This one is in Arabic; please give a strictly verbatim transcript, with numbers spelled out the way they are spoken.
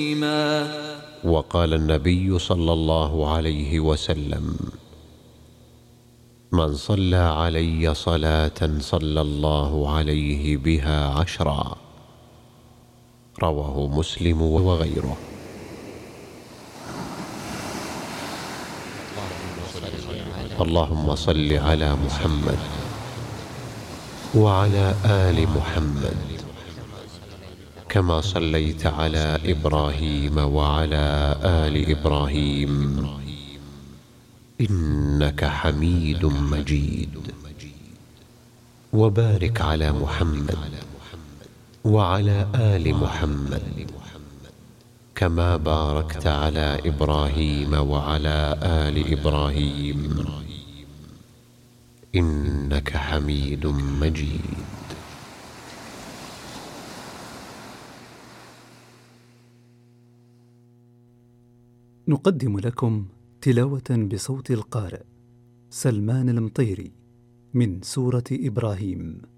وقال النبي صلى الله عليه وسلم: من صلى علي صلاة صلى الله عليه بها عشرا. رواه مسلم وغيره. اللهم صل على محمد وعلى آل محمد كما صليت على إبراهيم وعلى آل إبراهيم إنك حميد مجيد. وبارك على محمد وعلى آل محمد كما باركت على إبراهيم وعلى آل إبراهيم إنك حميد مجيد. نقدم لكم تلاوة بصوت القارئ سلمان المطيري من سورة إبراهيم.